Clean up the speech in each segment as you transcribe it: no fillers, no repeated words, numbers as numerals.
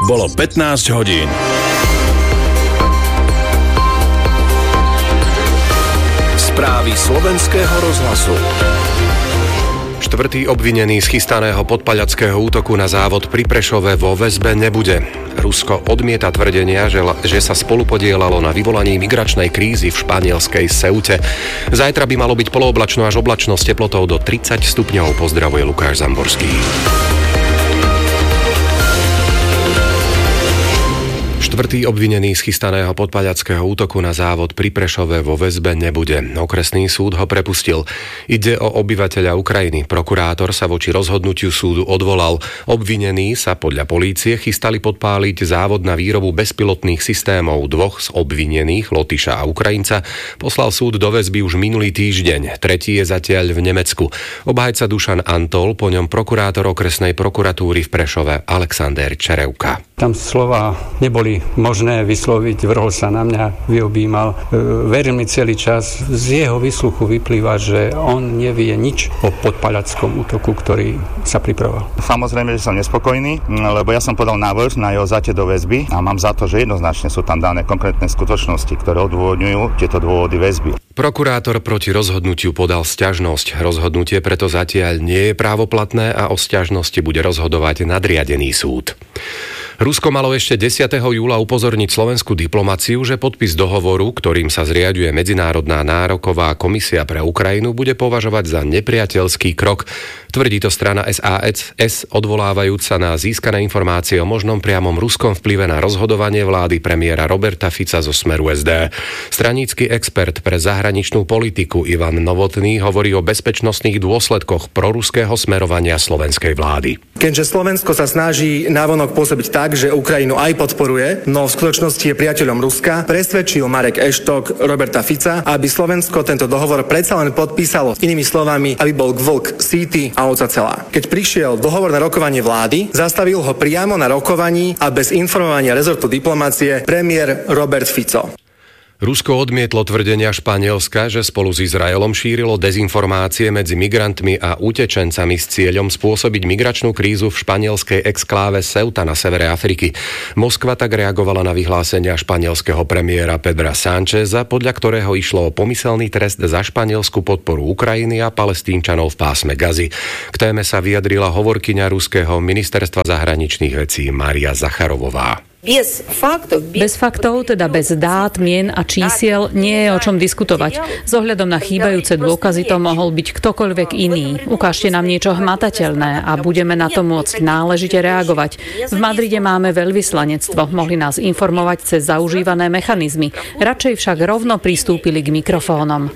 Bolo 15 hodín. Správy slovenského rozhlasu. Štvrtý obvinený z chystaného podpaľackého útoku na závod pri Prešove vo väzbe nebude. Rusko odmieta tvrdenia, že sa spolupodielalo na vyvolaní migračnej krízy v španielskej Ceute. Zajtra by malo byť polooblačno až oblačno s teplotou do 30 stupňov. Pozdravuje Lukáš Zamborský. Štvrtý obvinený z chystaného podpaľackého útoku na závod pri Prešove vo väzbe nebude. Okresný súd ho prepustil. Ide o obyvateľa Ukrajiny. Prokurátor sa voči rozhodnutiu súdu odvolal. Obvinení sa podľa polície chystali podpáliť závod na výrobu bezpilotných systémov. Dvoch z obvinených, Lotyša a Ukrajinca, poslal súd do väzby už minulý týždeň. Tretí je zatiaľ v Nemecku. Obhajca Dušan Antol, po ňom prokurátor okresnej prokuratúry v Prešove Alexander Čerevka. Tam slova neboli možné vysloviť, vrhol sa na mňa, vyobímal. Veril mi celý čas. Z jeho výsluchu vyplýva, že on nevie nič o podpaľackom útoku, ktorý sa pripravoval. Samozrejme, že som nespokojný, lebo ja som podal návrh na jeho vzatie do väzby a mám za to, že jednoznačne sú tam dané konkrétne skutočnosti, ktoré odôvodňujú tieto dôvody väzby. Prokurátor proti rozhodnutiu podal sťažnosť. Rozhodnutie preto zatiaľ nie je právoplatné a o sťažnosti bude rozhodovať nadriadený súd. Rusko malo ešte 10. júla upozorniť slovenskú diplomaciu, že podpis dohovoru, ktorým sa zriaďuje Medzinárodná nároková komisia pre Ukrajinu, bude považovať za nepriateľský krok. Tvrdí to strana SAS, odvolávajúc sa na získané informácie o možnom priamom ruskom vplyve na rozhodovanie vlády premiéra Roberta Fica zo Smeru SD. Stranícky expert pre zahraničnú politiku Ivan Novotný hovorí o bezpečnostných dôsledkoch proruského smerovania slovenskej vlády. Keďže Slovensko sa snaží navonok pôsobiť tak, že Ukrajinu aj podporuje, no v skutočnosti je priateľom Ruska, presvedčil Marek Eštok Roberta Fica, aby Slovensko tento dohovor predsa len podpísalo. Inými slovami, aby bol vlk sýty a ovca celá. Keď prišiel dohovor na rokovanie vlády, zastavil ho priamo na rokovaní a bez informovania rezortu diplomácie premiér Robert Fico. Rusko odmietlo tvrdenia Španielska, že spolu s Izraelom šírilo dezinformácie medzi migrantmi a utečencami s cieľom spôsobiť migračnú krízu v španielskej exkláve Ceuta na severe Afriky. Moskva tak reagovala na vyhlásenia španielského premiéra Pedra Sáncheza, podľa ktorého išlo o pomyselný trest za španielsku podporu Ukrajiny a Palestínčanov v pásme Gazy. K téme sa vyjadrila hovorkyňa ruského ministerstva zahraničných vecí Mária Zacharovová. Bez faktov, teda bez dát, mien a čísiel, nie je o čom diskutovať. S ohľadom na chýbajúce dôkazy to mohol byť ktokoľvek iný. Ukážte nám niečo hmatateľné a budeme na to môcť náležite reagovať. V Madride máme veľvyslanectvo, mohli nás informovať cez zaužívané mechanizmy. Radšej však rovno pristúpili k mikrofónom.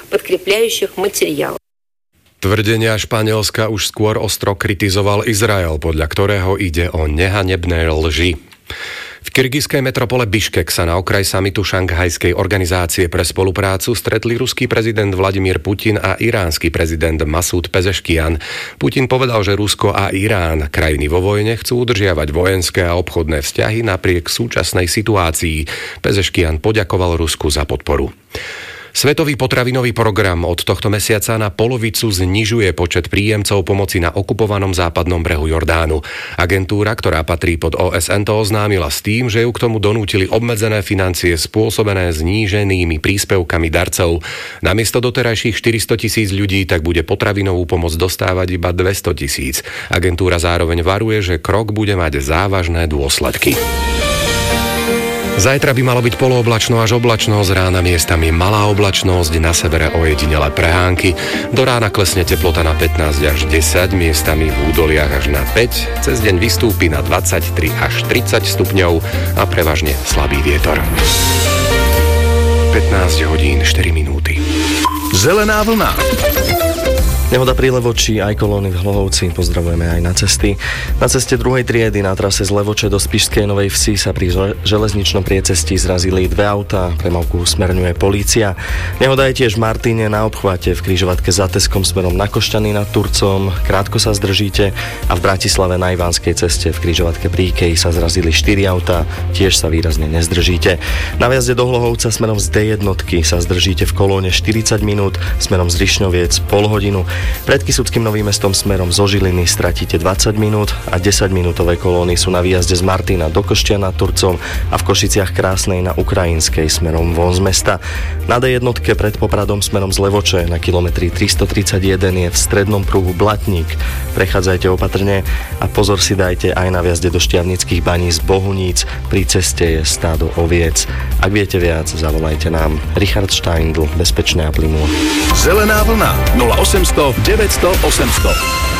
Tvrdenia Španielska už skôr ostro kritizoval Izrael, podľa ktorého ide o nehanebné lži. V kirgizskej metropole Biškek sa na okraj samitu Šanghajskej organizácie pre spoluprácu stretli ruský prezident Vladimír Putin a iránsky prezident Masúd Pezeškian. Putin povedal, že Rusko a Irán, krajiny vo vojne, chcú udržiavať vojenské a obchodné vzťahy napriek súčasnej situácii. Pezeškian poďakoval Rusku za podporu. Svetový potravinový program od tohto mesiaca na polovicu znižuje počet príjemcov pomoci na okupovanom západnom brehu Jordánu. Agentúra, ktorá patrí pod OSN, to oznámila s tým, že ju k tomu donútili obmedzené financie spôsobené zníženými príspevkami darcov. Namiesto doterajších 400 000 ľudí tak bude potravinovú pomoc dostávať iba 200 000. Agentúra zároveň varuje, že krok bude mať závažné dôsledky. Zajtra by malo byť polooblačno až oblačno, z rána miestami malá oblačnosť, na severe ojedinelé prehánky. Do rána klesne teplota na 15 až 10, miestami v údoliach až na 5. Cez deň vystúpi na 23 až 30 stupňov a prevažne slabý vietor. 15 hodín 4 minúty. Zelená vlna. Nehoda pri Levoči aj kolóny v Hlohovci, pozdravujeme aj na cesty. Na ceste 2. triedy na trase z Levoče do Spišskej Novej Vsi sa pri železničnom priecestí zrazili 2 autá, premávku usmerňuje polícia. Nehoda je tiež v Martine na obchvate v križovatke za Teskom smerom na Košťany nad Turcom, krátko sa zdržíte, a v Bratislave na Ivánskej ceste v križovatke pri Ikeji sa zrazili 4 autá, tiež sa výrazne nezdržíte. Na vjazde do Hlohovca smerom z D1 sa zdržíte v kolóne 40 minút, smerom z Rišňoviec pol hodinu Pred Kysuckým Novým Mestom smerom zo Žiliny stratíte 20 minút a 10-minútové kolóny sú na výjazde z Martina do Koštia nad Turcom a v Košiciach Krásnej na Ukrajinskej smerom von z mesta. Na D1 pred Popradom smerom z Levoče na kilometri 331 je v strednom pruhu Blatník. Prechádzajte opatrne a pozor si dajte aj na viazde do Štiavnických Baní z Bohuníc. Pri ceste je stádo oviec. Ak viete viac, zavolajte nám. Richard Steindl, bezpečné a plynulo. Zelená vlna 0800 900 800.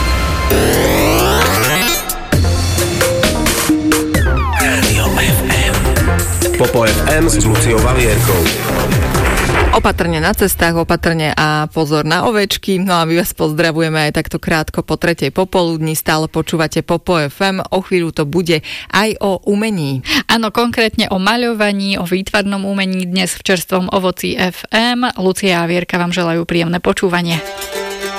Rádio FM. Popo FM s Luciou Valierkou. Opatrne na cestách, opatrne a pozor na ovečky. No a my vás pozdravujeme aj takto krátko po 3:00 popoludní. Stále počúvate Popo FM. O chvíľu to bude aj o umení. Áno, konkrétne o maľovaní, o výtvarnom umení dnes v Čerstvom ovoci FM. Lucia a Vierka vám želajú príjemné počúvanie.